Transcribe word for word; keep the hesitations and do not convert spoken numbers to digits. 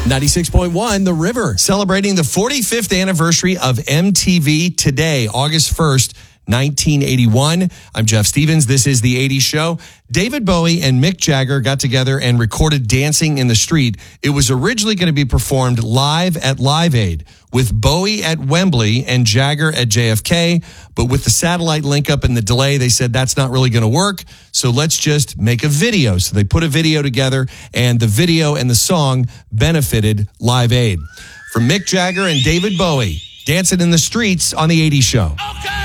ninety-six point one, The River. Celebrating the forty-fifth anniversary of M T V today, August first, nineteen eighty-one. I'm Jeff Stevens. This is The eighties Show. David Bowie and Mick Jagger got together and recorded Dancing in the Street. It was originally going to be performed live at Live Aid with Bowie at Wembley and Jagger at J F K. But with the satellite link up and the delay, they said that's not really going to work. So let's just make a video. So they put a video together, and the video and the song benefited Live Aid. From Mick Jagger and David Bowie, Dancing in the Streets on The eighties Show. Okay.